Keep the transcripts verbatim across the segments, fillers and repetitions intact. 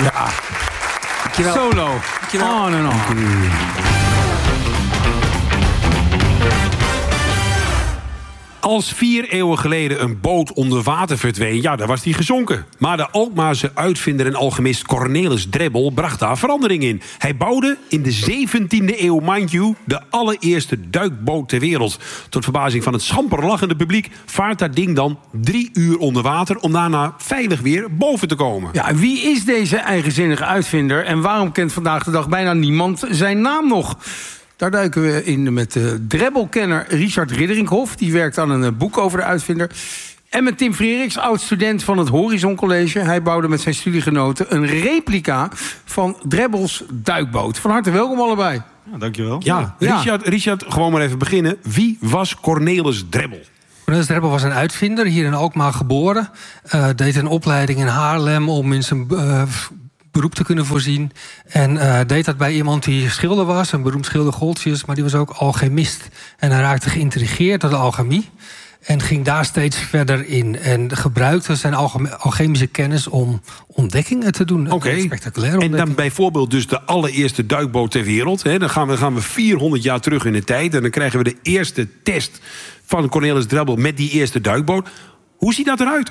Ja. Dankjewel. Solo. Dankjewel. On en on. Als vier eeuwen geleden een boot onder water verdween, ja, dan was die gezonken. Maar de Alkmaarse uitvinder en alchemist Cornelis Drebbel bracht daar verandering in. Hij bouwde in de zeventiende eeuw, mind you, de allereerste duikboot ter wereld. Tot verbazing van het schamper lachende publiek vaart dat ding dan drie uur onder water om daarna veilig weer boven te komen. Ja, en wie is deze eigenzinnige uitvinder en waarom kent vandaag de dag bijna niemand zijn naam nog? Daar duiken we in met de Drebbelkenner Richard Ridderinghoff. Die werkt aan een boek over de uitvinder. En met Tim Freeriks, oud-student van het Horizon College. Hij bouwde met zijn studiegenoten een replica van Drebbels duikboot. Van harte welkom allebei. Ja, dankjewel. Ja, Richard, Richard, gewoon maar even beginnen. Wie was Cornelis Drebbel? Cornelis Drebbel was een uitvinder, hier in Alkmaar geboren. Uh, deed een opleiding in Haarlem om in zijn Uh, beroep te kunnen voorzien. En uh, deed dat bij iemand die schilder was, een beroemd schilder Goltjes, maar die was ook alchemist. En hij raakte geïntrigeerd door de alchemie en ging daar steeds verder in. En gebruikte zijn alchemische kennis om ontdekkingen te doen. Oké. Okay. Spectaculaire ontdekkingen. En dan bijvoorbeeld dus de allereerste duikboot ter wereld. Hè. Dan gaan we, gaan we vierhonderd jaar terug in de tijd en dan krijgen we de eerste test van Cornelis Drebbel met die eerste duikboot. Hoe ziet dat eruit?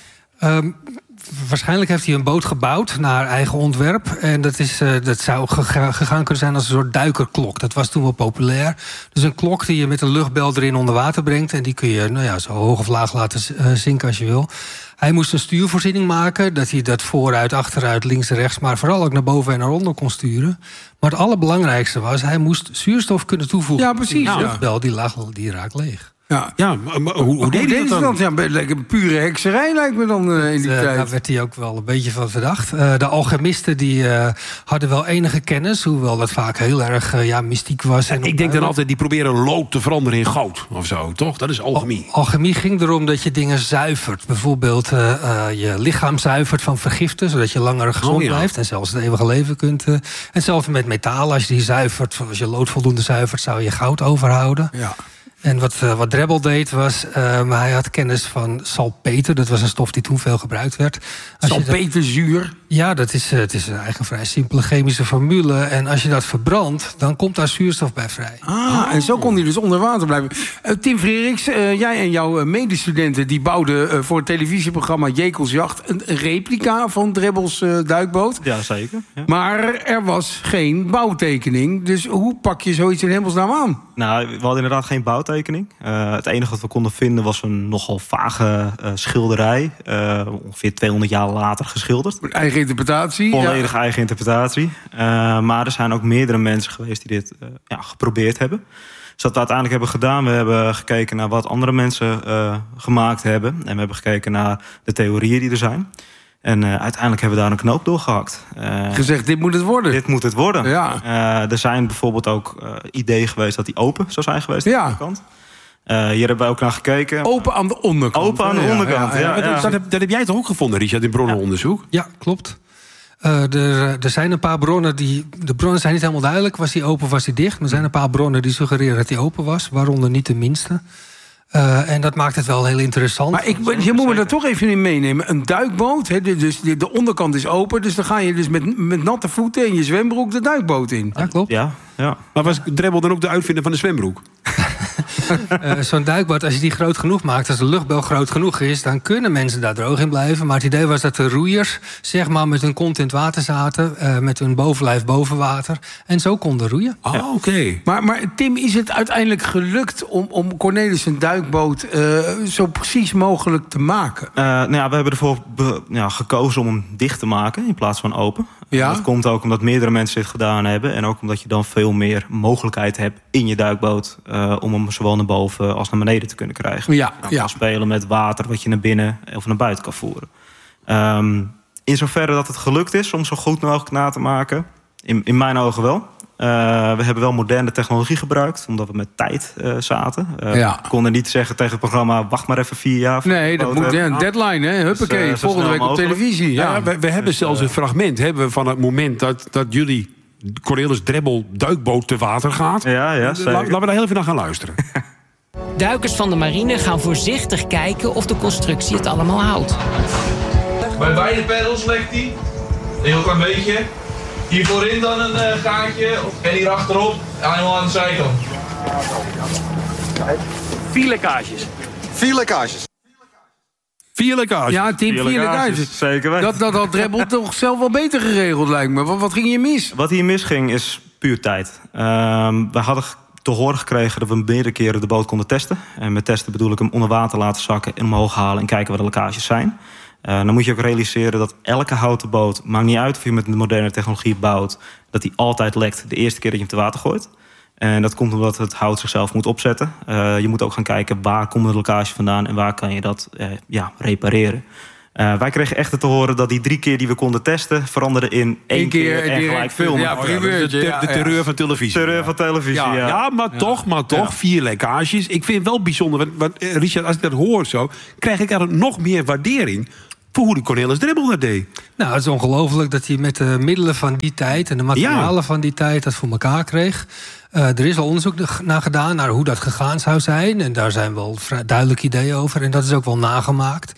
Um, Waarschijnlijk heeft hij een boot gebouwd naar eigen ontwerp. En dat, is, uh, dat zou gega- gegaan kunnen zijn als een soort duikerklok. Dat was toen wel populair. Dus een klok die je met een luchtbel erin onder water brengt. En die kun je nou ja, zo hoog of laag laten uh, zinken als je wil. Hij moest een stuurvoorziening maken. Dat hij dat vooruit, achteruit, links en rechts, maar vooral ook naar boven en naar onder kon sturen. Maar het allerbelangrijkste was, hij moest zuurstof kunnen toevoegen. Ja, precies. Die Ja. luchtbel die, lag, die raakt leeg. Ja, ja maar, maar hoe, hoe deed hij dat dan? Ja, een pure hekserij lijkt me dan uh, in die uh, tijd. Daar werd hij ook wel een beetje van verdacht. Uh, de alchemisten die uh, hadden wel enige kennis, hoewel dat vaak heel erg uh, ja, mystiek was. En ik denk dan altijd, die proberen lood te veranderen in goud of zo, toch? Dat is alchemie. Al- alchemie ging erom dat je dingen zuivert. Bijvoorbeeld uh, uh, je lichaam zuivert van vergiften, zodat je langer gezond oh, ja. blijft en zelfs het eeuwige leven kunt. Uh, en hetzelfde met metaal, als je die zuivert, als je lood voldoende zuivert, zou je goud overhouden. Ja. En wat, uh, wat Drebbel deed was, uh, maar hij had kennis van salpeter. Dat was een stof die toen veel gebruikt werd. Salpeterzuur? Ja, dat is, uh, het is eigenlijk een vrij simpele chemische formule. En als je dat verbrandt, dan komt daar zuurstof bij vrij. Ah, oh. En zo kon hij dus onder water blijven. Uh, Tim Freeriks, uh, jij en jouw medestudenten die bouwden uh, voor het televisieprogramma Jekelsjacht een replica van Drebbels uh, duikboot. Ja, zeker. Ja. Maar er was geen bouwtekening. Dus hoe pak je zoiets in hemelsnaam aan? Nou, we hadden inderdaad geen bouwtekening. Uh, het enige wat we konden vinden was een nogal vage uh, schilderij. Uh, ongeveer tweehonderd jaar later geschilderd. Eigen interpretatie. Volledig ja. eigen interpretatie. Uh, maar er zijn ook meerdere mensen geweest die dit uh, ja, geprobeerd hebben. Dus wat we uiteindelijk hebben gedaan, we hebben gekeken naar wat andere mensen uh, gemaakt hebben. En we hebben gekeken naar de theorieën die er zijn. En uh, uiteindelijk hebben we daar een knoop doorgehakt. Uh, Gezegd, dit moet het worden. Dit moet het worden. Ja. Uh, er zijn bijvoorbeeld ook uh, ideeën geweest dat die open zou zijn geweest aan ja. de onderkant. Uh, hier hebben we ook naar gekeken. Open aan de onderkant. Open aan de ja, onderkant, ja. ja, ja, ja. Dat, dat, heb, dat heb jij toch ook gevonden, Richard, in bronnenonderzoek? Ja, klopt. Uh, er, er zijn een paar bronnen die... De bronnen zijn niet helemaal duidelijk. Was die open of was die dicht? Maar er zijn een paar bronnen die suggereren dat die open was. Waaronder niet de minste. Uh, en dat maakt het wel heel interessant. Maar ik, je moet me daar toch even in meenemen. Een duikboot, he, dus de, de onderkant is open. Dus dan ga je dus met, met natte voeten in je zwembroek de duikboot in. Ja, klopt. Ja, ja. Maar was Drebbel dan ook de uitvinder van de zwembroek? uh, Zo'n duikboot, als je die groot genoeg maakt, als de luchtbel groot genoeg is, dan kunnen mensen daar droog in blijven. Maar het idee was dat de roeiers zeg maar met hun kont in het water zaten, uh, met hun bovenlijf boven water. En zo konden roeien. Oh, ja. Oké. Okay. Maar, maar Tim, is het uiteindelijk gelukt om, om Cornelis een duikboot uh, zo precies mogelijk te maken? Uh, nou ja, we hebben ervoor be, ja, gekozen om hem dicht te maken in plaats van open. Ja? Dat komt ook omdat meerdere mensen dit gedaan hebben. En ook omdat je dan veel meer mogelijkheid hebt in je duikboot Uh, om hem zowel naar boven als naar beneden te kunnen krijgen. Ja, nou, ja. spelen met water wat je naar binnen of naar buiten kan voeren. Um, in zoverre dat het gelukt is om zo goed mogelijk na te maken. In, in mijn ogen wel. Uh, we hebben wel moderne technologie gebruikt, omdat we met tijd uh, zaten. Uh, ja. We konden niet zeggen tegen het programma, wacht maar even vier jaar. Nee, dat moet ja, een deadline, hè? Huppakee, dus, uh, volgende week op televisie. Ja. Ja, we, we hebben dus, zelfs een fragment hebben we van het moment dat, dat jullie Cornelis Drebbel duikboot te water gaat. Ja, ja, La, laten we daar heel even naar gaan luisteren. Duikers van de marine gaan voorzichtig kijken of de constructie het allemaal houdt. Bij beide pedals legt hij heel klein beetje. Hier voorin dan een uh, gaatje en hier achterop, helemaal aan de zijkant. Vier lekkages. Vier lekkages. Vier lekkages. Ja, Tim, vier, vier lekkages. lekkages. Zeker weten. Dat, dat had Drebbel toch zelf wel beter geregeld, lijkt me. Wat, wat ging hier mis? Wat hier misging is puur tijd. Um, we hadden te horen gekregen dat we meerdere keren de boot konden testen. En met testen bedoel ik hem onder water laten zakken en omhoog halen en kijken waar de lekkages zijn. Uh, dan moet je ook realiseren dat elke houten boot, maakt niet uit of je met een moderne technologie bouwt, dat die altijd lekt de eerste keer dat je hem te water gooit. En dat komt omdat het hout zichzelf moet opzetten. Uh, je moet ook gaan kijken waar komt de lekkage vandaan en waar kan je dat uh, ja, repareren. Uh, wij kregen echt te horen dat die drie keer die we konden testen veranderde in één keer, keer en gelijk filmen. Ja, oh ja, de, de, de terreur van televisie. Terreur van televisie, ja. Ja, ja maar ja. toch, maar toch, ja. vier lekkages. Ik vind het wel bijzonder, want, want Richard, als ik dat hoor zo, krijg ik er nog meer waardering voor hoe de Cornelis Drebbel dat deed. Nou, het is ongelooflijk dat hij met de middelen van die tijd en de materialen ja. van die tijd dat voor elkaar kreeg. Uh, er is al onderzoek naar gedaan naar hoe dat gegaan zou zijn. En daar zijn wel vrij duidelijke ideeën over. En dat is ook wel nagemaakt.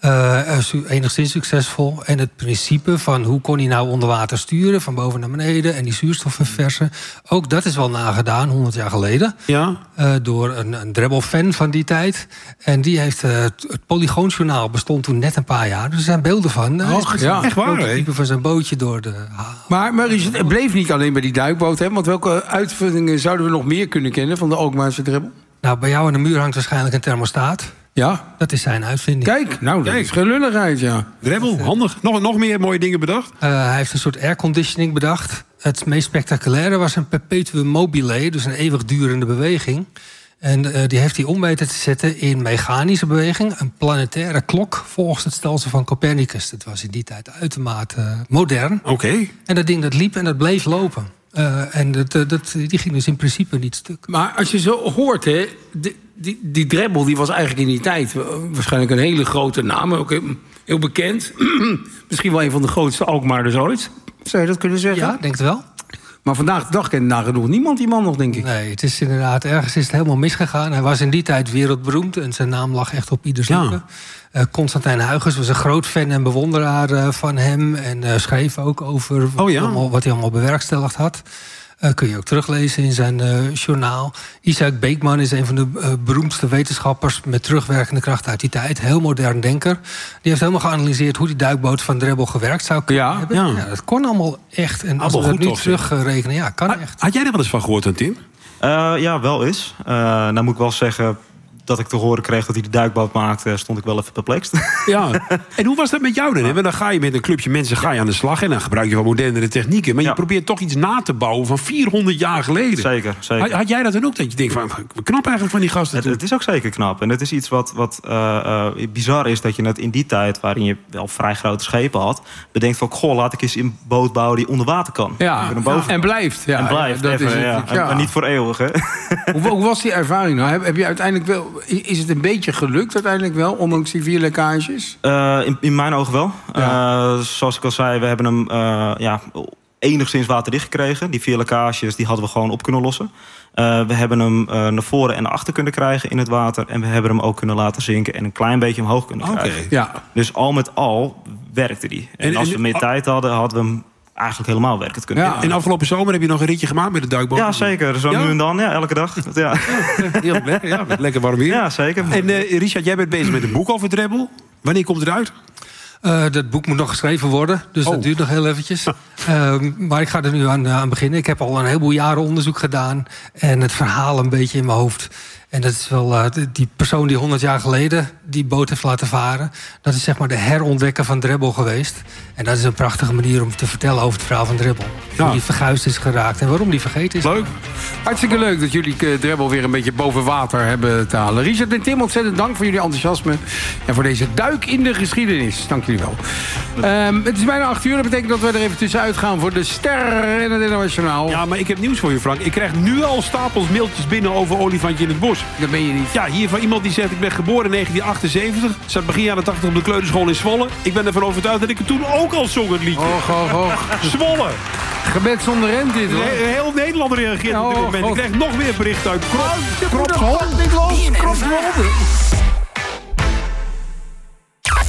Uh, enigszins succesvol. En het principe van hoe kon hij nou onder water sturen, van boven naar beneden, en die zuurstof verversen. Ook dat is wel nagedaan, honderd jaar geleden. Ja. Uh, door een, een Drebbel-fan van die tijd. En die heeft uh, het, het Polygoonjournaal bestond toen net een paar jaar. Dus er zijn beelden van. Uh, Och, ja, echt waar, hè? Van zijn bootje door de. Maar, maar het bleef niet alleen bij die duikboot, hè? Want welke uitvindingen zouden we nog meer kunnen kennen van de Alkmaarse Drebbel? Nou, bij jou aan de muur hangt waarschijnlijk een thermostaat. Ja. Dat is zijn uitvinding. Kijk, nou, dat Kijk. is geen lulligheid, ja. Drebbel, handig. Nog, nog meer mooie dingen bedacht? Uh, hij heeft een soort airconditioning bedacht. Het meest spectaculaire was een perpetuum mobile, dus een eeuwigdurende beweging. En uh, die heeft hij om weten te zetten in mechanische beweging. Een planetaire klok volgens het stelsel van Copernicus. Dat was in die tijd uitermate uh, modern. Oké. Okay. En dat ding dat liep en dat bleef lopen. Uh, en dat, dat, die ging dus in principe niet stuk. Maar als je zo hoort, hè, die, die, die Drebbel die was eigenlijk in die tijd waarschijnlijk een hele grote naam. Ook heel bekend. Misschien wel een van de grootste Alkmaarders ooit. Zou je dat kunnen zeggen? Ja, denk het wel. Maar vandaag de dag kent nagenoeg niemand die man nog, denk ik. Nee, het is inderdaad, ergens is het helemaal misgegaan. Hij was in die tijd wereldberoemd en zijn naam lag echt op ieders lippen. Ja. Uh, Constantijn Huygens was een groot fan en bewonderaar uh, van hem. En uh, schreef ook over wat, oh, ja. allemaal, wat hij allemaal bewerkstelligd had. Uh, kun je ook teruglezen in zijn uh, journaal. Isaac Beekman is een van de uh, beroemdste wetenschappers met terugwerkende kracht uit die tijd. Heel modern denker. Die heeft helemaal geanalyseerd hoe die duikboot van Drebbel gewerkt zou kunnen ja, hebben. Ja. Ja, dat kon allemaal echt. En als we dat nu terugrekenen, ja, kan had, echt. Had jij er wel eens van gehoord, Tim? Uh, ja, wel eens. Uh, nou moet ik wel zeggen, dat ik te horen kreeg dat hij de duikboot maakte, stond ik wel even perplex. Ja. En hoe was dat met jou dan? Hè? Want dan ga je met een clubje mensen ga je aan de slag en dan gebruik je wel modernere technieken. Maar ja. je probeert toch iets na te bouwen van vierhonderd jaar geleden. Zeker, zeker. Had, had jij dat dan ook? Dat je denkt van, knap eigenlijk van die gasten. Het, het is ook zeker knap. En het is iets wat, wat uh, uh, bizar is, dat je net in die tijd, waarin je wel vrij grote schepen had, bedenkt van, goh, laat ik eens een boot bouwen die onder water kan. Ja, ja. en blijft. Ja, en blijft, ja, dat even, is het, ja. ja. En, en niet voor eeuwig, hè? Hoe, hoe was die ervaring nou? Heb, heb je uiteindelijk wel, is het een beetje gelukt uiteindelijk wel, ondanks die vier lekkages? Uh, in, in mijn ogen wel. Ja. Uh, zoals ik al zei, we hebben hem uh, ja, enigszins waterdicht gekregen. Die vier lekkages die hadden we gewoon op kunnen lossen. Uh, we hebben hem uh, naar voren en naar achter kunnen krijgen in het water. En we hebben hem ook kunnen laten zinken en een klein beetje omhoog kunnen okay. krijgen. Ja. Dus al met al werkte die. En, en als we meer en, tijd hadden, hadden we hem eigenlijk helemaal werkend kunnen ja. En afgelopen zomer heb je nog een ritje gemaakt met de duikboot? Ja, zeker. Zo ja? nu en dan, ja, elke dag. Ja. Heel lekker, ja, lekker warm weer. Ja, zeker. En uh, Richard, jij bent bezig met een boek over Drebbel. Wanneer komt het uit? Uh, dat boek moet nog geschreven worden, dus oh. dat duurt nog heel eventjes. Uh, maar ik ga er nu aan, uh, aan beginnen. Ik heb al een heleboel jaren onderzoek gedaan en het verhaal een beetje in mijn hoofd. En dat is wel uh, die persoon die honderd jaar geleden die boot heeft laten varen. Dat is zeg maar de herontdekker van Drebbel geweest. En dat is een prachtige manier om te vertellen over het verhaal van Drebbel. Ja. Hoe die verguisd is geraakt en waarom die vergeten is. Leuk. Hartstikke leuk dat jullie uh, Drebbel weer een beetje boven water hebben te halen. Richard en Tim, ontzettend dank voor jullie enthousiasme. En voor deze duik in de geschiedenis. Dank jullie wel. Um, het is bijna acht uur. Dat betekent dat we er even tussenuit gaan voor de ster en het internationaal. Ja, maar ik heb nieuws voor je, Frank. Ik krijg nu al stapels mailtjes binnen over Olifantje in het Bos. Dat ben je niet. Ja, hier van iemand die zegt, ik ben geboren in negentien achtenzeventig. Zat begin jaren tachtig op de kleuterschool in Zwolle. Ik ben ervan overtuigd dat ik het toen ook al zong, het liedje. Och, och, och. Zwolle. Gebed zonder rent dit, hoor. Nee, heel Nederland reageert ja, op dit moment. Ik krijg nog meer berichten uit Krop. Kropschool. Ik los. Kropschool.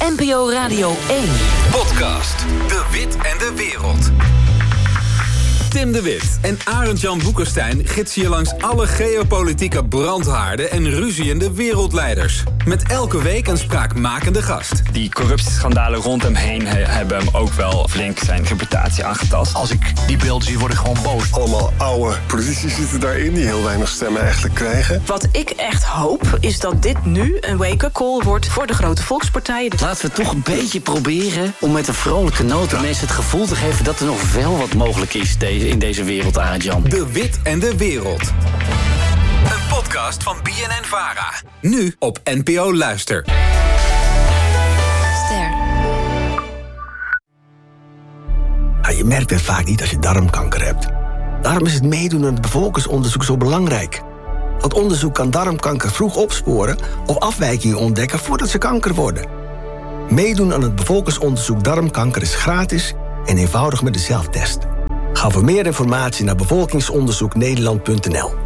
N P O Radio één. Podcast De Wit en de Wereld. Tim de Wit en Arend-Jan Boekenstein gidsen je langs alle geopolitieke brandhaarden en ruziende wereldleiders. Met elke week een spraakmakende gast. Die corruptieschandalen rond hem heen hebben hem ook wel flink zijn reputatie aangetast. Als ik die beelden zie, word ik gewoon boos. Allemaal oude politici zitten daarin die heel weinig stemmen eigenlijk krijgen. Wat ik echt hoop, is dat dit nu een wake-up call wordt voor de grote volkspartijen. Laten we toch een beetje proberen om met een vrolijke noot de mensen het gevoel te geven dat er nog wel wat mogelijk is in deze wereld, Arend-Jan. De Wit en de Wereld. Een podcast van B N N-Vara. Nu op N P O Luister. Ster. Ja, je merkt het vaak niet als je darmkanker hebt. Daarom is het meedoen aan het bevolkingsonderzoek zo belangrijk. Dat onderzoek kan darmkanker vroeg opsporen of afwijkingen ontdekken voordat ze kanker worden. Meedoen aan het bevolkingsonderzoek darmkanker is gratis en eenvoudig met de zelftest. Ga voor meer informatie naar bevolkingsonderzoek nederland punt n l.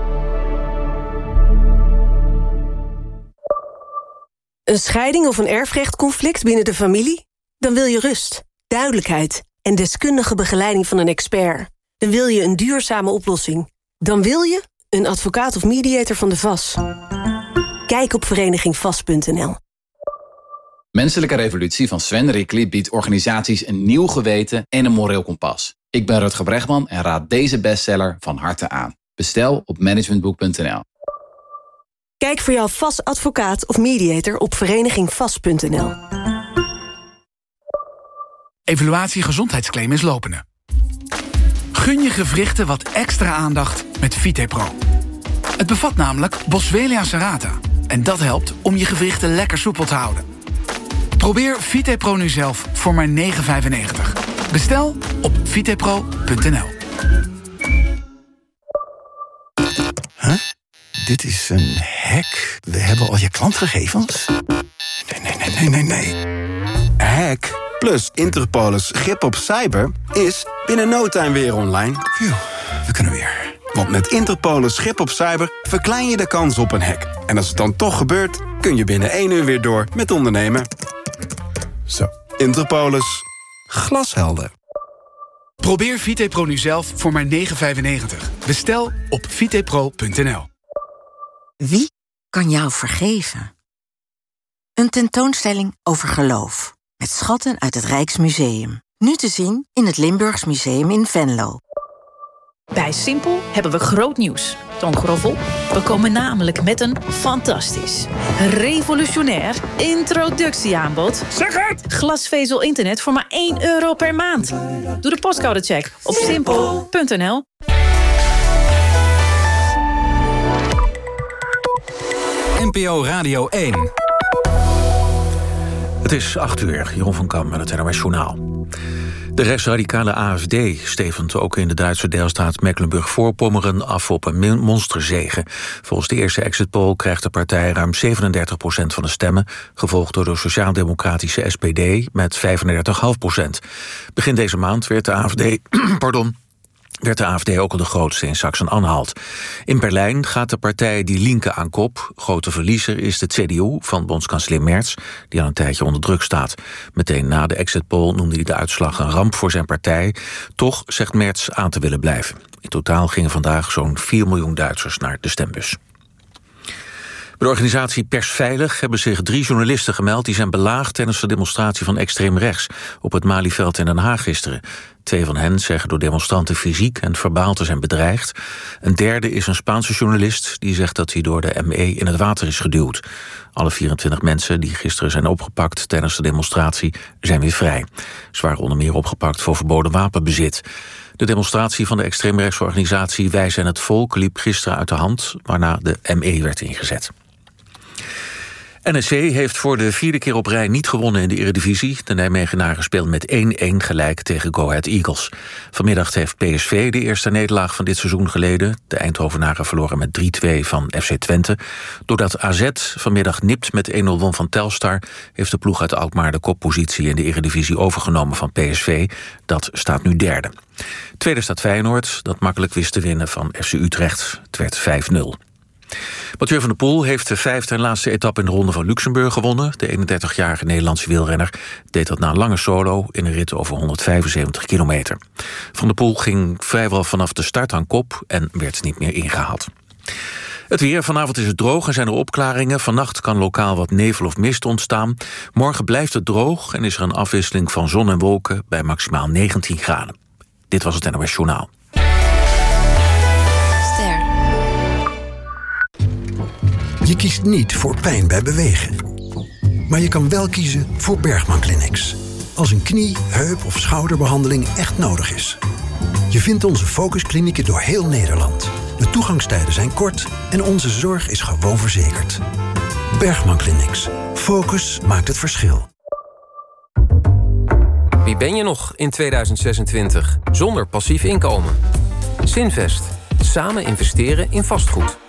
Een scheiding of een erfrechtconflict binnen de familie? Dan wil je rust, duidelijkheid en deskundige begeleiding van een expert. Dan wil je een duurzame oplossing. Dan wil je een advocaat of mediator van de V A S. Kijk op vereniging vast punt n l. Menselijke Revolutie van Sven Rickli biedt organisaties een nieuw geweten en een moreel kompas. Ik ben Rutger Bregman en raad deze bestseller van harte aan. Bestel op managementboek punt n l. Kijk voor jouw V A S-advocaat of mediator op vereniging vast punt n l. Evaluatie gezondheidsclaim is lopende. Gun je gewrichten wat extra aandacht met Vitepro. Het bevat namelijk Boswellia serrata. En dat helpt om je gewrichten lekker soepel te houden. Probeer Vitepro nu zelf voor maar negen vijfennegentig. Bestel op vitepro punt n l. Huh? Dit is een hack. We hebben al je klantgegevens? Nee, nee, nee, nee, nee, nee. Hack plus Interpolis grip op cyber is binnen no time weer online. Phew, we kunnen weer. Want met Interpolis grip op cyber verklein je de kans op een hack. En als het dan toch gebeurt, kun je binnen één uur weer door met ondernemen. Zo, Interpolis. Glashelder. Probeer Vitepro nu zelf voor maar negen vijfennegentig. Bestel op vitepro punt n l. Wie kan jou vergeven? Een tentoonstelling over geloof. Met schatten uit het Rijksmuseum. Nu te zien in het Limburgs Museum in Venlo. Bij Simpel hebben we groot nieuws. Toon Groffel. We komen namelijk met een fantastisch, revolutionair introductieaanbod. Zeg het! Glasvezel internet voor maar één euro per maand. Doe de postcodecheck op simpel punt n l. N P O Radio één. Het is acht uur, Jeroen van Kam met het N O S Journaal. De rechtsradicale A F D stevend ook in de Duitse deelstaat Mecklenburg-Voorpommeren af op een monsterzege. Volgens de eerste exit poll krijgt de partij ruim zevenendertig procent van de stemmen, gevolgd door de sociaal-democratische S P D met vijfendertig komma vijf procent. Begin deze maand werd de A F D... pardon... werd de A F D ook al de grootste in Sachsen-Anhalt. In Berlijn gaat de partij Die Linke aan kop. Grote verliezer is de C D U van bondskanselier Merz, die al een tijdje onder druk staat. Meteen na de exit poll noemde hij de uitslag een ramp voor zijn partij. Toch zegt Merz aan te willen blijven. In totaal gingen vandaag zo'n vier miljoen Duitsers naar de stembus. Bij de organisatie Persveilig hebben zich drie journalisten gemeld die zijn belaagd tijdens de demonstratie van extreem rechts op het Malieveld in Den Haag gisteren. Twee van hen zeggen door demonstranten fysiek en verbaal te zijn bedreigd. Een derde is een Spaanse journalist die zegt dat hij door de M E in het water is geduwd. Alle vierentwintig mensen die gisteren zijn opgepakt tijdens de demonstratie zijn weer vrij. Ze waren onder meer opgepakt voor verboden wapenbezit. De demonstratie van de extreemrechtsorganisatie Wij zijn het Volk liep gisteren uit de hand, waarna de M E werd ingezet. N E C heeft voor de vierde keer op rij niet gewonnen in de Eredivisie. De Nijmegenaren speelden met één-één gelijk tegen Go Ahead Eagles. Vanmiddag heeft P S V de eerste nederlaag van dit seizoen geleden. De Eindhovenaren verloren met drie twee van F C Twente. Doordat A Z vanmiddag nipt met één nul won van Telstar, heeft de ploeg uit Alkmaar de koppositie in de Eredivisie overgenomen van P S V. Dat staat nu derde. Tweede staat Feyenoord, dat makkelijk wist te winnen van F C Utrecht. Het werd vijf nul. Mathieu van der Poel heeft de vijfde en laatste etappe in de Ronde van Luxemburg gewonnen. De eenendertigjarige Nederlandse wielrenner deed dat na een lange solo in een rit over honderdvijfenzeventig kilometer. Van der Poel ging vrijwel vanaf de start aan kop en werd niet meer ingehaald. Het weer. Vanavond is het droog en zijn er opklaringen. Vannacht kan lokaal wat nevel of mist ontstaan. Morgen blijft het droog en is er een afwisseling van zon en wolken bij maximaal negentien graden. Dit was het N O S Journaal. Ster. Je kiest niet voor pijn bij bewegen. Maar je kan wel kiezen voor Bergman Clinics. Als een knie, heup of schouderbehandeling echt nodig is. Je vindt onze focusklinieken door heel Nederland. De toegangstijden zijn kort en onze zorg is gewoon verzekerd. Bergman Clinics. Focus maakt het verschil. Wie ben je nog in tweeduizend zesentwintig zonder passief inkomen? Sinvest. Samen investeren in vastgoed.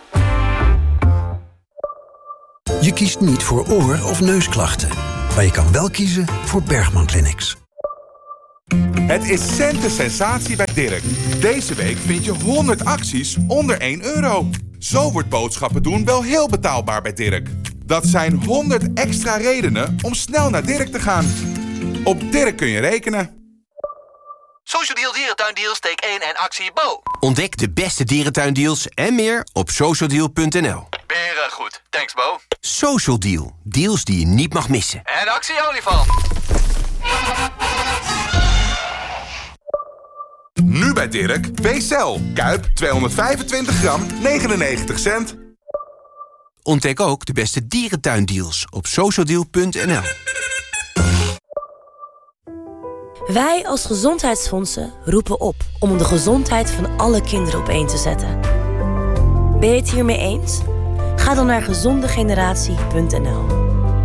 Je kiest niet voor oor- of neusklachten. Maar je kan wel kiezen voor Bergman Clinics. Het is centen sensatie bij Dirk. Deze week vind je honderd acties onder één euro. Zo wordt boodschappen doen wel heel betaalbaar bij Dirk. Dat zijn honderd extra redenen om snel naar Dirk te gaan. Op Dirk kun je rekenen. Social Deal Dierentuindeals, take één en actie Bo. Ontdek de beste dierentuindeals en meer op social deal punt n l. Beren goed, thanks Bo. Social Deal, deals die je niet mag missen. En actie olifant. Nu bij Dirk, W-Cel. Kuip tweehonderdvijfentwintig gram, negenennegentig cent. Ontdek ook de beste dierentuindeals op social deal punt n l. Wij als gezondheidsfondsen roepen op om de gezondheid van alle kinderen op één te zetten. Ben je het hiermee eens? Ga dan naar gezondegeneratie punt n l.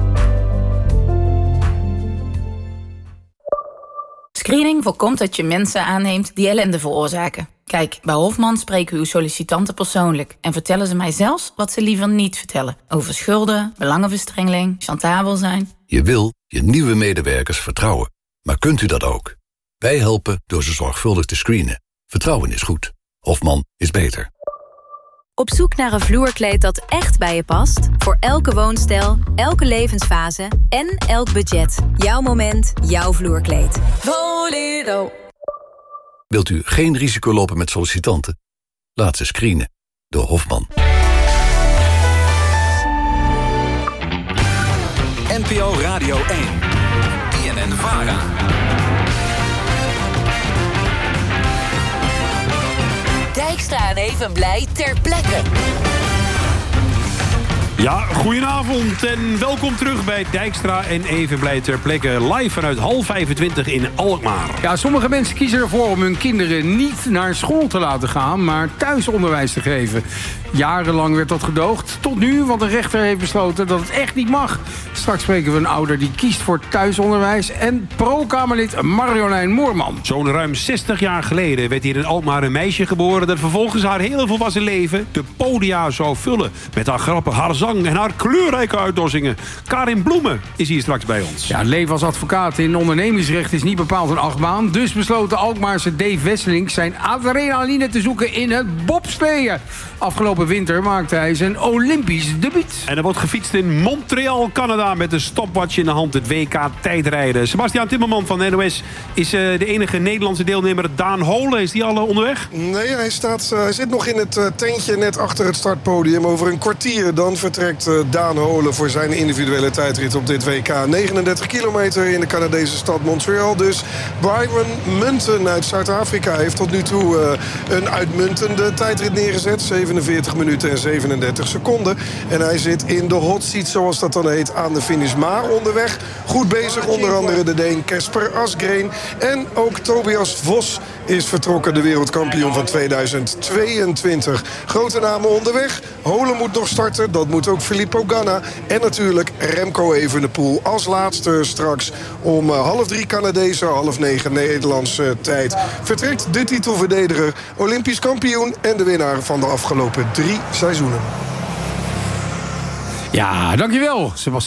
Screening voorkomt dat je mensen aanneemt die ellende veroorzaken. Kijk, bij Hofman spreken we uw sollicitanten persoonlijk en vertellen ze mij zelfs wat ze liever niet vertellen. Over schulden, belangenverstrengeling, chantabel zijn. Je wil je nieuwe medewerkers vertrouwen. Maar kunt u dat ook? Wij helpen door ze zorgvuldig te screenen. Vertrouwen is goed. Hofman is beter. Op zoek naar een vloerkleed dat echt bij je past? Voor elke woonstijl, elke levensfase en elk budget. Jouw moment, jouw vloerkleed. Voledo. Wilt u geen risico lopen met sollicitanten? Laat ze screenen door Hofman. N P O Radio één. B N N Vara. Dijkstra en Evenblij ter plekke. Ja, goedenavond en welkom terug bij Dijkstra en Evenblij ter plekke. Live vanuit Hal vijfentwintig in Alkmaar. Ja, sommige mensen kiezen ervoor om hun kinderen niet naar school te laten gaan, maar thuisonderwijs te geven. Jarenlang werd dat gedoogd. Tot nu, want een rechter heeft besloten dat het echt niet mag. Straks spreken we een ouder die kiest voor thuisonderwijs. En pro-Kamerlid Marjolein Moorman. Zo'n ruim zestig jaar geleden werd hier in Alkmaar een meisje geboren dat vervolgens haar hele volwassen leven de podia zou vullen. Met haar grappen, haar zang en haar kleurrijke uitdossingen. Karin Bloemen is hier straks bij ons. Ja, het leven als advocaat in ondernemingsrecht is niet bepaald een achtbaan. Dus besloot de Alkmaarse Dave Wesseling zijn adrenaline te zoeken in het bobsleeën. Afgelopen winter maakte hij zijn Olympisch debuut. En er wordt gefietst in Montreal, Canada, met een stopwatch in de hand, het W K tijdrijden. Sebastiaan Timmerman van N O S is uh, de enige Nederlandse deelnemer. Daan Holen, is die al uh, onderweg? Nee, hij, staat, uh, hij zit nog in het uh, tentje net achter het startpodium. Over een kwartier dan vertrekt uh, Daan Holen voor zijn individuele tijdrit op dit W K. negenendertig kilometer in de Canadese stad Montreal. Dus Byron Munten uit Zuid-Afrika heeft tot nu toe uh, een uitmuntende tijdrit neergezet. zevenenveertig minuten en zevenendertig seconden. En hij zit in de hot seat, zoals dat dan heet, aan de finish. Maar onderweg goed bezig, onder andere de Deen Kasper Asgreen. En ook Tobias Vos is vertrokken, de wereldkampioen van tweeduizend tweeëntwintig. Grote namen onderweg. Holen moet nog starten, dat moet ook Filippo Ganna. En natuurlijk Remco Evenepoel als laatste straks om half drie Canadese, half negen Nederlandse tijd. Vertrekt de titelverdediger, Olympisch kampioen en de winnaar van de afgelopen drie seizoenen. Ja, dankjewel, Sebastiaan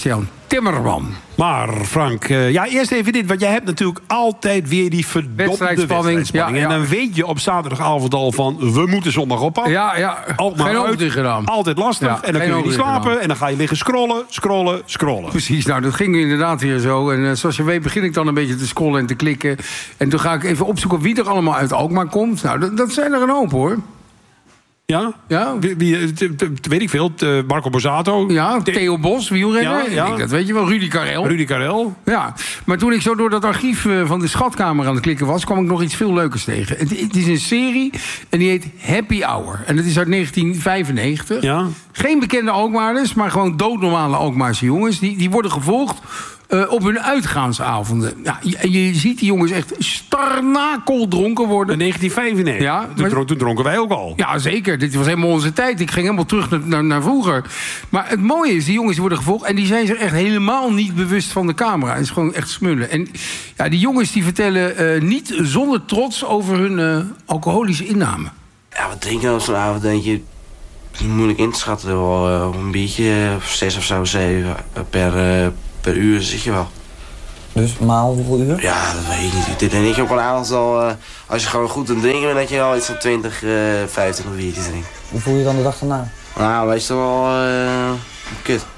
Timmerman. Maar Frank, uh, ja, eerst even dit. Want jij hebt natuurlijk altijd weer die verdomde wedstrijdspanning. wedstrijdspanning. Ja, ja. En dan weet je op zaterdagavond al van... we moeten zondag op pad. Ja, ja. Alkmaar geen uit. Gedaan. Altijd lastig. Ja, en dan kun je niet slapen. Gedaan. En dan ga je liggen scrollen, scrollen, scrollen. Precies, nou dat ging inderdaad weer zo. En uh, zoals je weet begin ik dan een beetje te scrollen en te klikken. En toen ga ik even opzoeken wie er allemaal uit Alkmaar komt. Nou, dat, dat zijn er een hoop, hoor. Ja? Ja? Wie, wie, t, t, weet ik veel. T, Marco Borsato. Ja, Theo Bos, wielrenner. Ja, ja. Dat weet je wel. Rudy Karel. Rudy Karel. Ja. Maar toen ik zo door dat archief van de Schatkamer aan het klikken was... kwam ik nog iets veel leukers tegen. Het, het is een serie en die heet Happy Hour. En dat is uit negentien vijfennegentig. Ja. Geen bekende Alkmaarders, maar gewoon doodnormale Alkmaarse jongens. Die, die worden gevolgd... Uh, op hun uitgaansavonden. Ja, je, je ziet die jongens echt starnakeldronken worden. In negentien vijfennegentig? Ja, toen, maar, toen dronken wij ook al. Ja, zeker. Dit was helemaal onze tijd. Ik ging helemaal terug naar, naar, naar vroeger. Maar het mooie is, die jongens die worden gevolgd... en die zijn zich echt helemaal niet bewust van de camera. Het is gewoon echt smullen. En ja, die jongens die vertellen uh, niet zonder trots... over hun uh, alcoholische inname. Ja, wat drink je op zo'n avond, denk je... moeilijk in te schatten. Wel, uh, een biertje, zes of zo, zeven per... Uh, Per uur zit je wel. Dus maal hoeveel uur? Ja, dat weet ik niet. Dit denk ik op een avond al... Uh, als je gewoon goed aan het drinken bent... dat je al iets van twintig, uh, vijfentwintig biertjes drinkt. Hoe voel je dan de dag daarna? Nou, meestal wel... Uh, kut.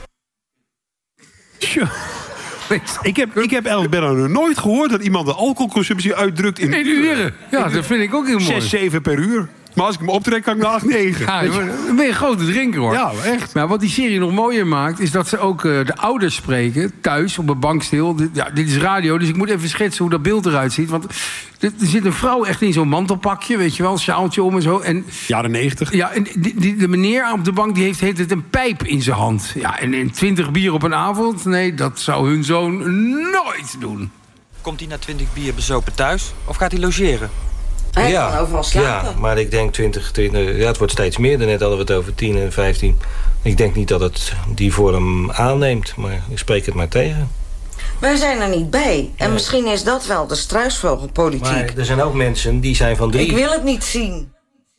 Tja. Ik heb, ik heb eigenlijk bijna nog nooit gehoord... dat iemand de alcoholconsumptie uitdrukt in... In uren. Ja, dat vind ik ook heel mooi. Zes, zeven per uur. Maar als ik hem optrek, kan ik naar acht, negen. Ja, dan ben je een grote drinker, hoor. Ja, echt. Maar wat die serie nog mooier maakt... is dat ze ook uh, de ouders spreken, thuis, op een bank stil. Dit, ja, dit is radio, dus ik moet even schetsen hoe dat beeld eruit ziet. Want er zit een vrouw echt in zo'n mantelpakje, weet je wel, een sjaaltje om en zo. En, jaren negentig. Ja, en die, die, de meneer op de bank die heeft, heeft het een pijp in zijn hand. Ja, en, en twintig bier op een avond? Nee, dat zou hun zoon nooit doen. Komt hij na twintig bier bezopen thuis of gaat hij logeren? Hij ja, kan overal slapen. Ja, maar ik denk twintig, twintig, ja, het wordt steeds meer. Daarnet hadden we het over tien en vijftien. Ik denk niet dat het die vorm aanneemt, maar ik spreek het maar tegen. Wij zijn er niet bij. En nee. Misschien is dat wel de struisvogelpolitiek. Maar er zijn ook mensen die zijn van drie. Ik wil het niet zien.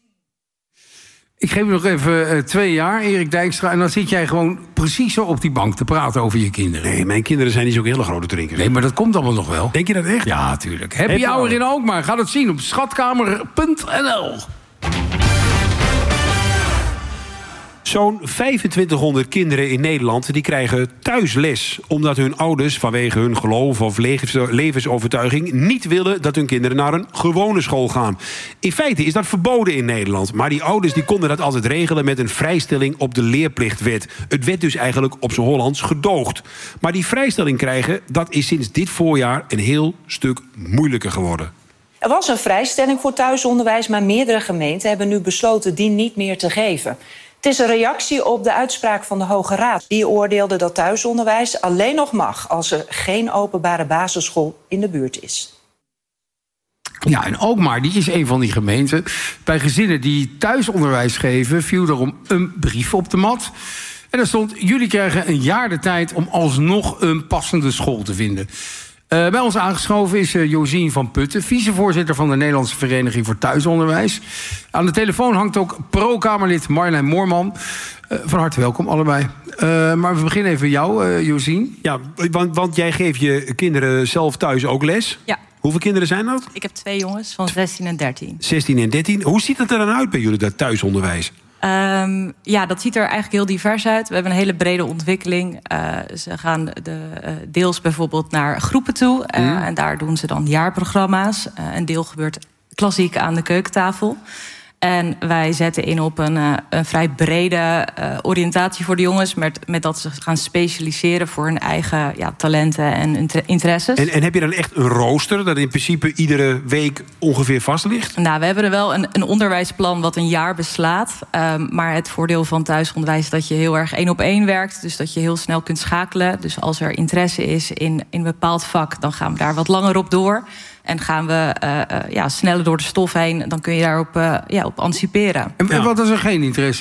Ik geef je nog even uh, twee jaar, Erik Dijkstra... en dan zit jij gewoon precies zo op die bank te praten over je kinderen. Nee, mijn kinderen zijn niet zo'n hele grote drinkers. Nee, maar dat komt allemaal nog wel. Denk je dat echt? Ja, tuurlijk. Happy Hour in Alkmaar. Ga dat zien op schatkamer punt n l. Zo'n vijfentwintighonderd kinderen in Nederland die krijgen thuisles... omdat hun ouders vanwege hun geloof of levensovertuiging... niet willen dat hun kinderen naar een gewone school gaan. In feite is dat verboden in Nederland. Maar die ouders die konden dat altijd regelen met een vrijstelling op de leerplichtwet. Het werd dus eigenlijk op z'n Hollands gedoogd. Maar die vrijstelling krijgen, dat is sinds dit voorjaar... een heel stuk moeilijker geworden. Er was een vrijstelling voor thuisonderwijs... maar meerdere gemeenten hebben nu besloten die niet meer te geven... Het is een reactie op de uitspraak van de Hoge Raad. Die oordeelde dat thuisonderwijs alleen nog mag... als er geen openbare basisschool in de buurt is. Ja, en Alkmaar, die is een van die gemeenten. Bij gezinnen die thuisonderwijs geven... viel daarom een brief op de mat. En daar stond: jullie krijgen een jaar de tijd... om alsnog een passende school te vinden. Uh, bij ons aangeschoven is uh, Josien van Putten... vicevoorzitter van de Nederlandse Vereniging voor Thuisonderwijs. Aan de telefoon hangt ook pro-Kamerlid Marjolein Moorman. Uh, van harte welkom, allebei. Uh, maar we beginnen even jou, uh, Josien. Ja, want, want jij geeft je kinderen zelf thuis ook les. Ja. Hoeveel kinderen zijn dat? Ik heb twee jongens van zestien en dertien. zestien en dertien. Hoe ziet het er dan uit bij jullie, dat thuisonderwijs? Um, ja, dat ziet er eigenlijk heel divers uit. We hebben een hele brede ontwikkeling. Uh, ze gaan de, uh, deels bijvoorbeeld naar groepen toe. Uh, mm. En daar doen ze dan jaarprogramma's. Uh, een deel gebeurt klassiek aan de keukentafel. En wij zetten in op een, uh, een vrij brede uh, oriëntatie voor de jongens... Met, met dat ze gaan specialiseren voor hun eigen ja, talenten en interesses. En, en heb je dan echt een rooster dat in principe iedere week ongeveer vast ligt? Nou, we hebben er wel een, een onderwijsplan wat een jaar beslaat. Um, maar het voordeel van thuisonderwijs is dat je heel erg één op één werkt. Dus dat je heel snel kunt schakelen. Dus als er interesse is in, in een bepaald vak... dan gaan we daar wat langer op door... En gaan we uh, uh, ja, sneller door de stof heen, dan kun je daarop uh, ja, op anticiperen. En, en wat als er geen interesse is?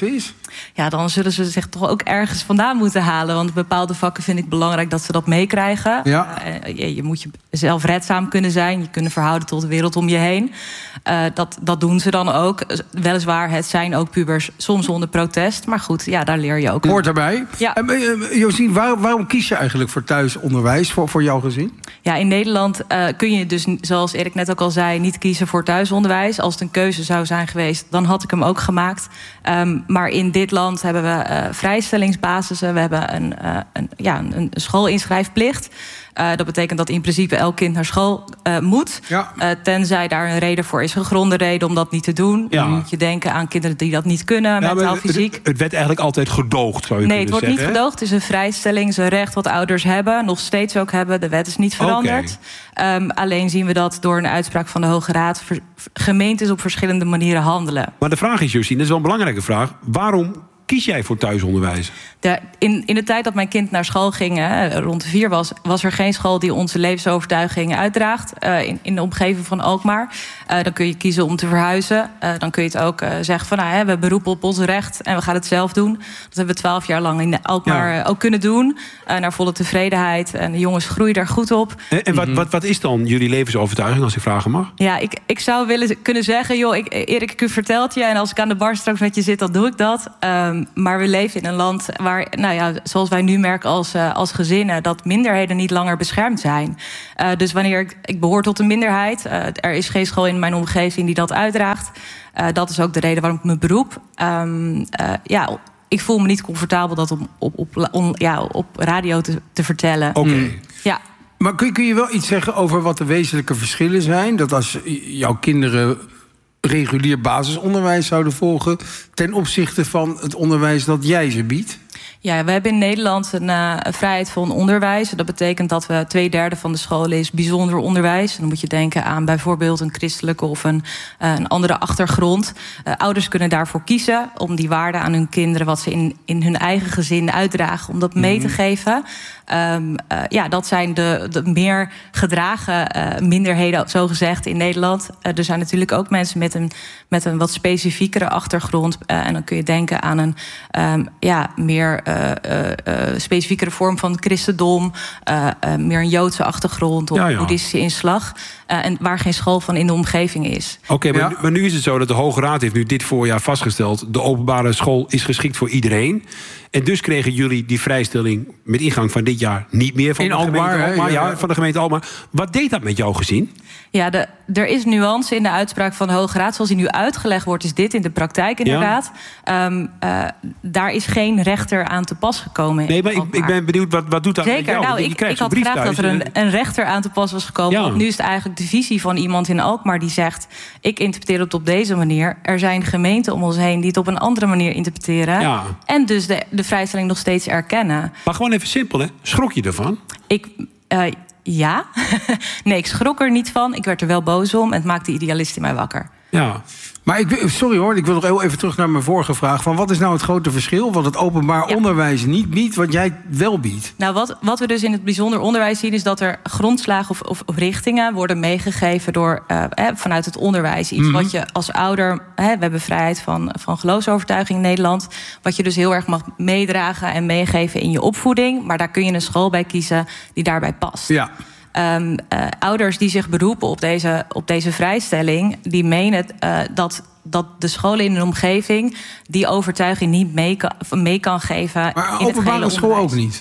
Ja, dan zullen ze zich toch ook ergens vandaan moeten halen. Want bepaalde vakken vind ik belangrijk dat ze dat meekrijgen. Ja. Uh, je, je moet je zelfredzaam kunnen zijn. Je kunnen verhouden tot de wereld om je heen. Uh, dat, dat doen ze dan ook. Weliswaar, het zijn ook pubers soms onder protest. Maar goed, ja, daar leer je ook. Hoort daarbij. Ja. Uh, uh, Josien, waar, waarom kies je eigenlijk voor thuisonderwijs voor, voor jouw gezin? Ja, in Nederland uh, kun je dus, zoals Erik net ook al zei, niet kiezen voor thuisonderwijs. Als het een keuze zou zijn geweest, dan had ik hem ook gemaakt. Um, maar in dit land hebben we uh, vrijstellingsbasissen. We hebben een, uh, een, ja, een schoolinschrijfplicht. Uh, dat betekent dat in principe elk kind naar school uh, moet. Ja. Uh, tenzij daar een reden voor is, een gegronde reden om dat niet te doen. Ja. Dan moet je denken aan kinderen die dat niet kunnen, ja, mentaal, het, fysiek. Het, het werd eigenlijk altijd gedoogd, zou je nee, kunnen zeggen. Nee, het wordt zeggen, niet gedoogd. Het is een vrijstelling, het is een recht wat ouders hebben. Nog steeds ook hebben. De wet is niet veranderd. Okay. Um, alleen zien we dat door een uitspraak van de Hoge Raad ver, gemeentes op verschillende manieren handelen. Maar de vraag is, Josien, dat is wel een belangrijke vraag. Waarom kies jij voor thuisonderwijs? De, in, in de tijd dat mijn kind naar school ging, hè, rond de vier was, was er geen school die onze levensovertuiging uitdraagt. Uh, in, in de omgeving van Alkmaar. Uh, dan kun je kiezen om te verhuizen. Uh, dan kun je het ook uh, zeggen van, nou, hè, we beroepen op ons recht en we gaan het zelf doen. Dat hebben we twaalf jaar lang in Alkmaar ja. ook kunnen doen. Uh, naar volle tevredenheid. En de jongens groeien daar goed op. En, en wat, wat, wat is dan jullie levensovertuiging, als ik vragen mag? Ja, ik, ik zou willen kunnen zeggen, joh, ik, Erik, ik vertel het je. En als ik aan de bar straks met je zit, dan doe ik dat. Um, maar we leven in een land waar, nou ja, zoals wij nu merken als, uh, als gezinnen, dat minderheden niet langer beschermd zijn. Uh, dus wanneer ik, ik behoor tot een minderheid, uh, er is geen school in mijn omgeving die dat uitdraagt. Uh, dat is ook de reden waarom ik me beroep. Um, uh, ja, ik voel me niet comfortabel dat om, op, op, on, ja, op radio te, te vertellen. Oké. Okay. Ja. Maar kun, kun je wel iets zeggen over wat de wezenlijke verschillen zijn? Dat als jouw kinderen regulier basisonderwijs zouden volgen ten opzichte van het onderwijs dat jij ze biedt? Ja, we hebben in Nederland een, uh, een vrijheid van onderwijs. Dat betekent dat we twee derde van de scholen is bijzonder onderwijs. En dan moet je denken aan bijvoorbeeld een christelijke of een, uh, een andere achtergrond. Uh, ouders kunnen daarvoor kiezen om die waarde aan hun kinderen, wat ze in, in hun eigen gezin uitdragen, om dat mee mm-hmm. te geven. Um, uh, ja, dat zijn de, de meer gedragen uh, minderheden, zogezegd, in Nederland. Uh, er zijn natuurlijk ook mensen met een, met een wat specifiekere achtergrond. Uh, en dan kun je denken aan een um, ja, meer uh, uh, uh, specifiekere vorm van christendom. Uh, uh, meer een Joodse achtergrond of ja, ja. boeddhistische inslag. Uh, en waar geen school van in de omgeving is. Oké, okay, maar, ja. maar nu is het zo dat de Hoge Raad heeft nu dit voorjaar vastgesteld, de openbare school is geschikt voor iedereen. En dus kregen jullie die vrijstelling met ingang van dit jaar niet meer van, in de, Alkmaar, gemeente Alkmaar, ja, ja, van de gemeente Alkmaar. Wat deed dat met jouw gezin? Ja, de, er is nuance in de uitspraak van de Hoge Raad. Zoals die nu uitgelegd wordt, is dit in de praktijk inderdaad. Ja. Um, uh, daar is geen rechter aan te pas gekomen. Nee, maar ik, ik ben benieuwd, wat, wat doet dat Zeker, met jou? nou, ik, ik had graag thuis, dat er een, een rechter aan te pas was gekomen. Ja. Want nu is het eigenlijk de visie van iemand in Alkmaar die zegt, ik interpreteer het op deze manier. Er zijn gemeenten om ons heen die het op een andere manier interpreteren. Ja. En dus de, de vrijstelling nog steeds erkennen. Maar gewoon even simpel, hè? Schrok je ervan? Ik... Uh, Ja. Nee, ik schrok er niet van. Ik werd er wel boos om. En het maakte de idealist in mij wakker. Ja. Maar ik, sorry hoor, ik wil nog heel even terug naar mijn vorige vraag. Van wat is nou het grote verschil wat het openbaar ja. onderwijs niet biedt, wat jij wel biedt? Nou, wat, wat we dus in het bijzonder onderwijs zien, is dat er grondslagen of, of, of richtingen worden meegegeven door, uh, hè, vanuit het onderwijs. Iets mm-hmm. wat je als ouder, hè, we hebben vrijheid van, van geloofsovertuiging in Nederland, wat je dus heel erg mag meedragen en meegeven in je opvoeding. Maar daar kun je een school bij kiezen die daarbij past. Ja. Um, uh, ouders die zich beroepen op deze, op deze vrijstelling, die menen uh, dat, dat de scholen in hun omgeving die overtuiging niet mee kan, mee kan geven. Maar openbare school ook niet?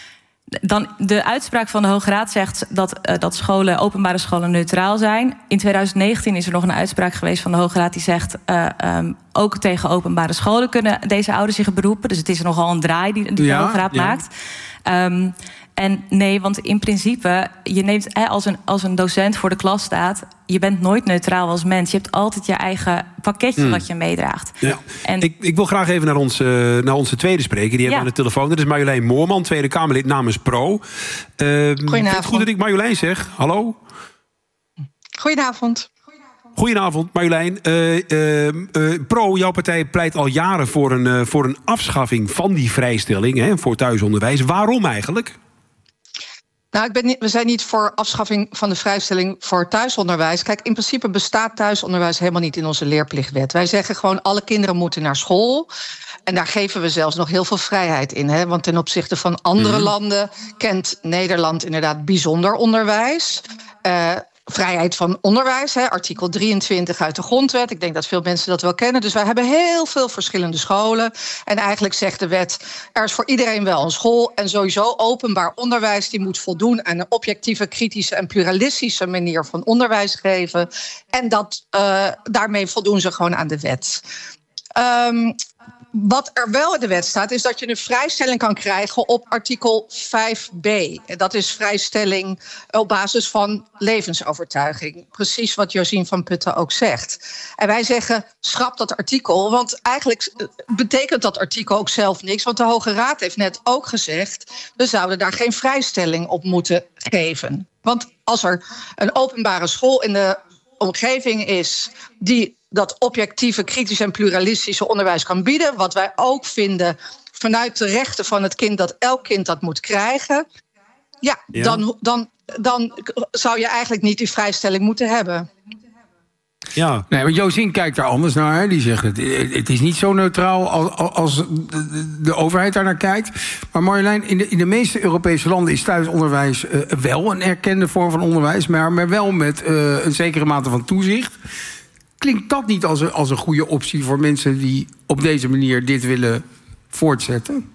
Dan, de uitspraak van de Hoge Raad zegt dat, uh, dat scholen, openbare scholen neutraal zijn. In twintig negentien is er nog een uitspraak geweest van de Hoge Raad die zegt, Uh, um, ook tegen openbare scholen kunnen deze ouders zich beroepen. Dus het is nogal een draai die, die ja, de Hoge Raad ja. maakt. Um, En nee, want in principe, je neemt hè, als, een, als een docent voor de klas staat, je bent nooit neutraal als mens. Je hebt altijd je eigen pakketje mm. wat je meedraagt. Ja. En ik, ik wil graag even naar, ons, uh, naar onze tweede spreker. Die hebben we ja. aan de telefoon. Dat is Marjolein Moorman, Tweede Kamerlid namens Pro. Uh, Goedenavond. Vind het goed dat ik Marjolein zeg? Hallo? Goedenavond. Goedenavond, Marjolein. Uh, uh, uh, Pro, jouw partij pleit al jaren voor een, uh, voor een afschaffing van die vrijstelling, hè, voor thuisonderwijs. Waarom eigenlijk? Nou, ik ben niet, we zijn niet voor afschaffing van de vrijstelling voor thuisonderwijs. Kijk, in principe bestaat thuisonderwijs helemaal niet in onze leerplichtwet. Wij zeggen gewoon, alle kinderen moeten naar school. En daar geven we zelfs nog heel veel vrijheid in. Hè? Want ten opzichte van andere mm-hmm. landen kent Nederland inderdaad bijzonder onderwijs. Uh, Vrijheid van onderwijs, hè, artikel drieëntwintig uit de grondwet. Ik denk dat veel mensen dat wel kennen. Dus wij hebben heel veel verschillende scholen. En eigenlijk zegt de wet, er is voor iedereen wel een school. En sowieso openbaar onderwijs, die moet voldoen aan een objectieve, kritische en pluralistische manier van onderwijs geven. En dat, uh, daarmee voldoen ze gewoon aan de wet. Um, Wat er wel in de wet staat, is dat je een vrijstelling kan krijgen op artikel vijf b. Dat is vrijstelling op basis van levensovertuiging. Precies wat Josien van Putten ook zegt. En wij zeggen, schrap dat artikel, want eigenlijk betekent dat artikel ook zelf niks. Want de Hoge Raad heeft net ook gezegd, we zouden daar geen vrijstelling op moeten geven. Want als er een openbare school in de omgeving is die dat objectieve, kritische en pluralistische onderwijs kan bieden, wat wij ook vinden vanuit de rechten van het kind, dat elk kind dat moet krijgen, ja, ja. Dan, dan, dan zou je eigenlijk niet die vrijstelling moeten hebben. Ja. Nee, maar Josien kijkt daar anders naar. Die zegt, het, het is niet zo neutraal als, als de, de overheid daar naar kijkt. Maar Marjolein, in de, in de meeste Europese landen is thuisonderwijs uh, wel een erkende vorm van onderwijs, maar, maar wel met uh, een zekere mate van toezicht. Klinkt dat niet als een, als een goede optie voor mensen die op deze manier dit willen voortzetten?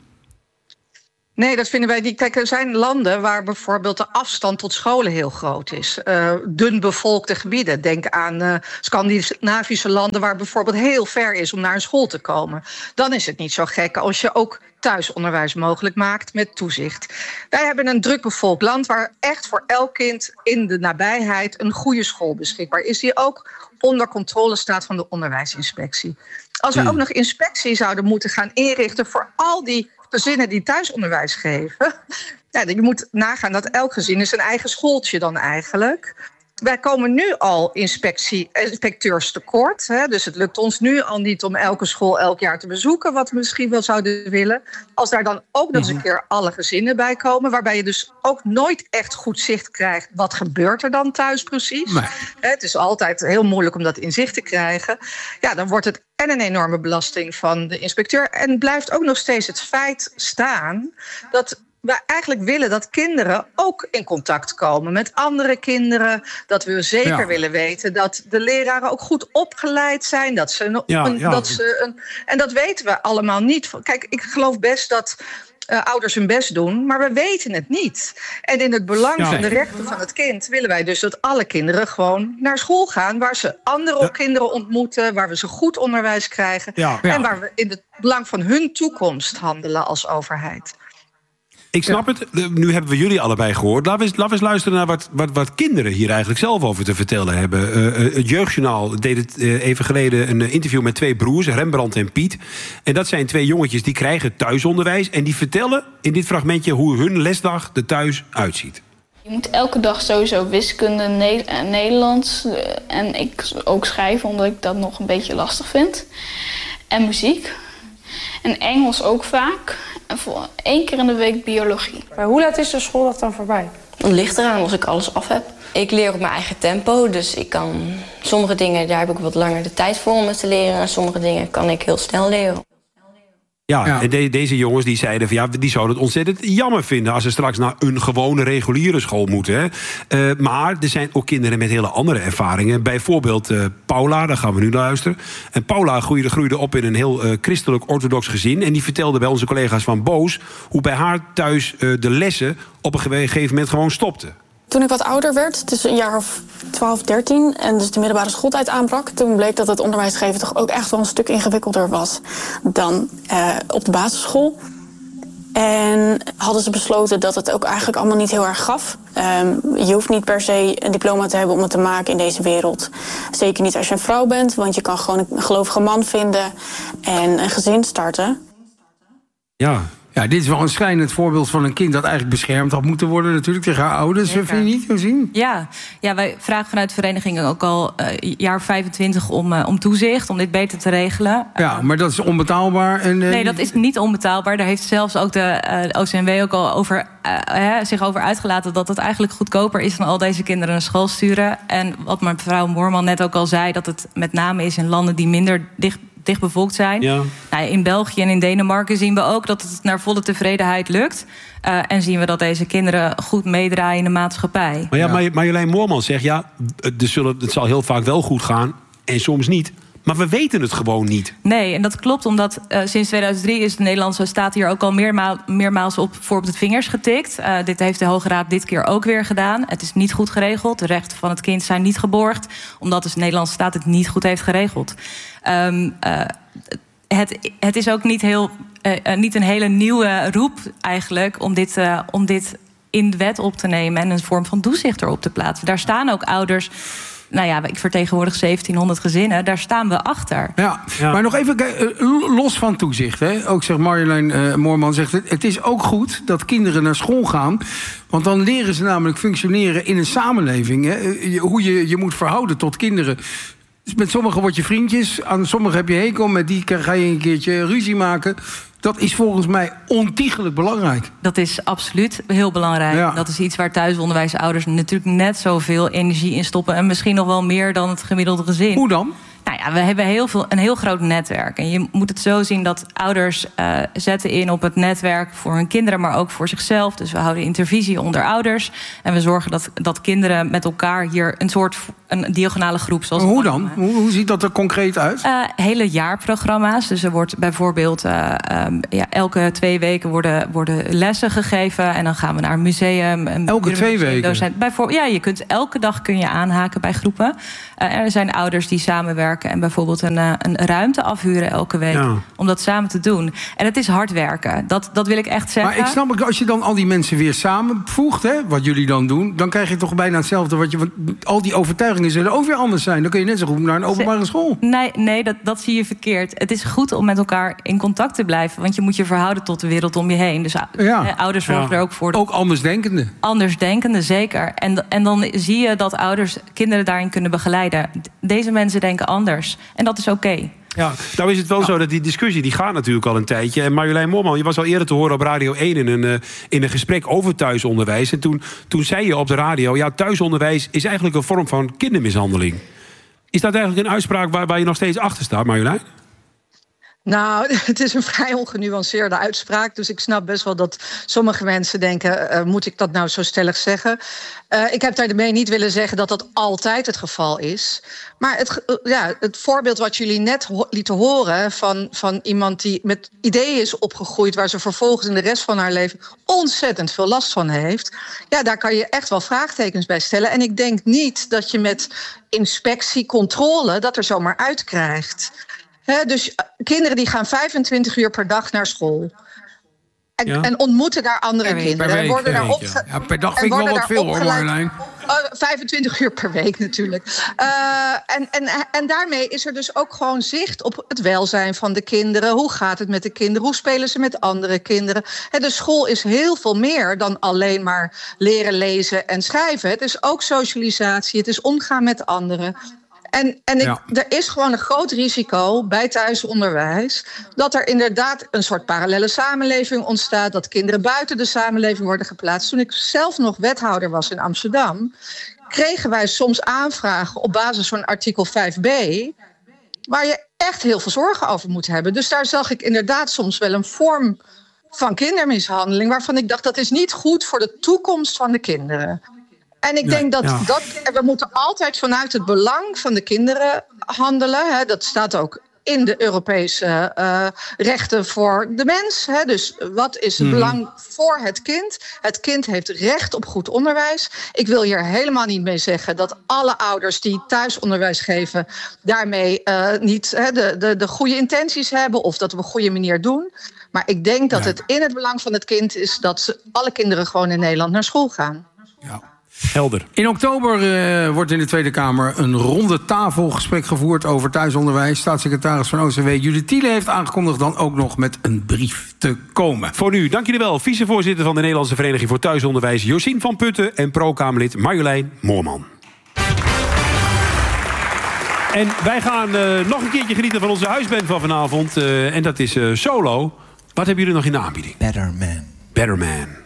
Nee, dat vinden wij niet. Kijk, er zijn landen waar bijvoorbeeld de afstand tot scholen heel groot is. Uh, dun bevolkte gebieden. Denk aan uh, Scandinavische landen waar bijvoorbeeld heel ver is om naar een school te komen. Dan is het niet zo gek als je ook thuisonderwijs mogelijk maakt met toezicht. Wij hebben een drukbevolkt land waar echt voor elk kind in de nabijheid een goede school beschikbaar is, die ook onder controle staat van de onderwijsinspectie. Als we mm. ook nog inspectie zouden moeten gaan inrichten voor al die gezinnen die thuisonderwijs geven, ja, je moet nagaan dat elk gezin is een eigen schooltje dan eigenlijk. Wij komen nu al inspectie, inspecteurs tekort. Hè, dus het lukt ons nu al niet om elke school elk jaar te bezoeken, wat we misschien wel zouden willen. Als daar dan ook nog eens een keer alle gezinnen bij komen, waarbij je dus ook nooit echt goed zicht krijgt, wat gebeurt er dan thuis precies? Nee. Het is altijd heel moeilijk om dat in zicht te krijgen. Ja, dan wordt het en een enorme belasting van de inspecteur. En blijft ook nog steeds het feit staan dat we eigenlijk willen dat kinderen ook in contact komen met andere kinderen. Dat we zeker ja. willen weten dat de leraren ook goed opgeleid zijn. Dat ze een, ja, ja. Dat ze een, en dat weten we allemaal niet. Kijk, ik geloof best dat uh, ouders hun best doen, maar we weten het niet. En in het belang ja. van de rechten van het kind willen wij dus dat alle kinderen gewoon naar school gaan, waar ze andere ja. kinderen ontmoeten, waar we ze goed onderwijs krijgen. Ja. Ja. En waar we in het belang van hun toekomst handelen als overheid. Ik snap ja. het. Nu hebben we jullie allebei gehoord. Laten we eens, laten we eens luisteren naar wat, wat, wat kinderen hier eigenlijk zelf over te vertellen hebben. Uh, het Jeugdjournaal deed het uh, even geleden een interview met twee broers, Rembrandt en Piet. En dat zijn twee jongetjes die krijgen thuisonderwijs. En die vertellen in dit fragmentje hoe hun lesdag er thuis uitziet. Je moet elke dag sowieso wiskunde, ne- Nederlands uh, en ik ook schrijven, omdat ik dat nog een beetje lastig vind. En muziek. En Engels ook vaak. En voor één keer in de week biologie. Maar hoe laat is de schooldag dan voorbij? Het ligt eraan als ik alles af heb. Ik leer op mijn eigen tempo, dus ik kan sommige dingen, daar heb ik wat langer de tijd voor om het te leren. En sommige dingen kan ik heel snel leren. Ja, ja. En de, deze jongens die zeiden van ja, die zouden het ontzettend jammer vinden als ze straks naar een gewone reguliere school moeten. Hè. Uh, maar er zijn ook kinderen met hele andere ervaringen. Bijvoorbeeld uh, Paula, daar gaan we nu luisteren. En Paula groeide, groeide op in een heel uh, christelijk-orthodox gezin. En die vertelde bij onze collega's van Boos hoe bij haar thuis uh, de lessen op een gegeven moment gewoon stopten. Toen ik wat ouder werd, tussen een jaar of twaalf, dertien... en dus de middelbare schooltijd aanbrak, toen bleek dat het onderwijs geven toch ook echt wel een stuk ingewikkelder was dan uh, op de basisschool. En hadden ze besloten dat het ook eigenlijk allemaal niet heel erg gaf. Um, je hoeft niet per se een diploma te hebben om het te maken in deze wereld. Zeker niet als je een vrouw bent, want je kan gewoon een gelovige man vinden en een gezin starten. Ja. Ja, dit is wel een schrijnend voorbeeld van een kind dat eigenlijk beschermd had moeten worden natuurlijk tegen haar ouders. Zeker. Vind je niet, Josien? Ja. ja, wij vragen vanuit de vereniging ook al uh, jaar vijfentwintig om, uh, om toezicht, om dit beter te regelen. Ja, maar dat is onbetaalbaar. En, uh, nee, dat is niet onbetaalbaar. Daar heeft zelfs ook de uh, O C M W ook al over, uh, hè, zich over uitgelaten dat het eigenlijk goedkoper is dan al deze kinderen naar school sturen. En wat mevrouw Moorman net ook al zei, dat het met name is in landen die minder dicht dichtbevolkt zijn. Ja. Nou, in België en in Denemarken zien we ook dat het naar volle tevredenheid lukt. Uh, en zien we dat deze kinderen goed meedraaien in de maatschappij. Maar ja, ja. Marjolein Moorman zegt, ja, het, zullen, het zal heel vaak wel goed gaan en soms niet. Maar we weten het gewoon niet. Nee, en dat klopt, omdat uh, sinds tweeduizend drie is de Nederlandse staat hier ook al meermaal, meermaals op voor op de vingers getikt. Uh, dit heeft de Hoge Raad dit keer ook weer gedaan. Het is niet goed geregeld. De rechten van het kind zijn niet geborgd, omdat de Nederlandse staat het niet goed heeft geregeld. Um, uh, het, het is ook niet, heel, uh, uh, niet een hele nieuwe roep eigenlijk om dit, uh, om dit in de wet op te nemen en een vorm van toezicht erop te plaatsen. Daar staan ook ouders. Nou ja, ik vertegenwoordig zeventienhonderd gezinnen. Daar staan we achter. Ja, ja. Maar nog even los van toezicht. Hè. Ook zegt Marjolein uh, Moorman, zegt het, het is ook goed dat kinderen naar school gaan. Want dan leren ze namelijk functioneren in een samenleving. Hè. Hoe je je moet verhouden tot kinderen. Dus met sommigen word je vriendjes. Aan sommigen heb je hekel. Met die ga je een keertje ruzie maken. Dat is volgens mij ontiegelijk belangrijk. Dat is absoluut heel belangrijk. Ja. Dat is iets waar thuisonderwijsouders natuurlijk net zoveel energie in stoppen. En misschien nog wel meer dan het gemiddelde gezin. Hoe dan? Nou ja, we hebben heel veel, een heel groot netwerk. En je moet het zo zien dat ouders uh, zetten in op het netwerk voor hun kinderen, maar ook voor zichzelf. Dus we houden intervisie onder ouders. En we zorgen dat, dat kinderen met elkaar hier een soort een diagonale groep. Zoals hoe dan? Hoe, hoe ziet dat er concreet uit? Uh, hele jaarprogramma's. Dus er wordt bijvoorbeeld uh, um, ja, elke twee weken worden, worden lessen gegeven. En dan gaan we naar een museum. Een elke twee weken? Ja, je kunt elke dag kun je aanhaken bij groepen. Uh, er zijn ouders die samenwerken en bijvoorbeeld een, een ruimte afhuren elke week. Ja. Om dat samen te doen. En het is hard werken. Dat, dat wil ik echt zeggen. Maar ik snap ook, als je dan al die mensen weer samenvoegt, hè, wat jullie dan doen, dan krijg je toch bijna hetzelfde. Wat je, want al die overtuigingen zullen ook weer anders zijn. Dan kun je net zo goed naar een openbare school. Nee, nee dat, dat zie je verkeerd. Het is goed om met elkaar in contact te blijven. Want je moet je verhouden tot de wereld om je heen. Dus ja. ouders zorgen ja. er ook voor. Ook andersdenkenden. Andersdenkenden, zeker. En, en dan zie je dat ouders kinderen daarin kunnen begeleiden. Deze mensen denken anders. En dat is oké. Okay. Ja, nou is het wel ja. zo dat die discussie die gaat natuurlijk al een tijdje. En Marjolein Moorman, je was al eerder te horen op Radio één in een, uh, in een gesprek over thuisonderwijs. En toen, toen zei je op de radio, ja, thuisonderwijs is eigenlijk een vorm van kindermishandeling. Is dat eigenlijk een uitspraak waar, waar je nog steeds achter staat, Marjolein? Nou, het is een vrij ongenuanceerde uitspraak. Dus ik snap best wel dat sommige mensen denken, Uh, moet ik dat nou zo stellig zeggen? Uh, ik heb daarmee niet willen zeggen dat dat altijd het geval is. Maar het, uh, ja, het voorbeeld wat jullie net ho- lieten horen van, van iemand die met ideeën is opgegroeid, waar ze vervolgens in de rest van haar leven ontzettend veel last van heeft. Ja, daar kan je echt wel vraagtekens bij stellen. En ik denk niet dat je met inspectie, controle dat er zomaar uit krijgt. He, dus kinderen die gaan vijfentwintig uur per dag naar school. En, ja. en ontmoeten daar andere per kinderen. Per week, en worden per daar week, opge- ja. Ja, per dag vind ik wel wat veel hoor, Marjolein. Uh, vijfentwintig uur per week natuurlijk. Uh, en, en, en daarmee is er dus ook gewoon zicht op het welzijn van de kinderen. Hoe gaat het met de kinderen? Hoe spelen ze met andere kinderen? He, de school is heel veel meer dan alleen maar leren lezen en schrijven. Het is ook socialisatie, het is omgaan met anderen. En, en ik, ja. er is gewoon een groot risico bij thuisonderwijs dat er inderdaad een soort parallele samenleving ontstaat, dat kinderen buiten de samenleving worden geplaatst. Toen ik zelf nog wethouder was in Amsterdam, kregen wij soms aanvragen op basis van artikel vijf b, waar je echt heel veel zorgen over moet hebben. Dus daar zag ik inderdaad soms wel een vorm van kindermishandeling, waarvan ik dacht, dat is niet goed voor de toekomst van de kinderen. En ik nee, denk dat, ja. dat we moeten altijd vanuit het belang van de kinderen handelen. Hè. Dat staat ook in de Europese uh, rechten voor de mens. Hè. Dus wat is het mm. belang voor het kind? Het kind heeft recht op goed onderwijs. Ik wil hier helemaal niet mee zeggen dat alle ouders die thuisonderwijs geven daarmee uh, niet hè, de, de, de goede intenties hebben of dat op een goede manier doen. Maar ik denk dat ja. het in het belang van het kind is dat ze, alle kinderen gewoon in Nederland naar school gaan. Ja. Helder. In oktober uh, wordt in de Tweede Kamer een ronde tafelgesprek gevoerd over thuisonderwijs. Staatssecretaris van O C W Judith Thiele heeft aangekondigd dan ook nog met een brief te komen. Voor nu, dank jullie wel. Vicevoorzitter van de Nederlandse Vereniging voor Thuisonderwijs Josien van Putten en pro-Kamerlid Marjolein Moorman. En wij gaan uh, nog een keertje genieten van onze huisband van vanavond. Uh, en dat is uh, Solo. Wat hebben jullie nog in de aanbieding? Better Man. Better Man.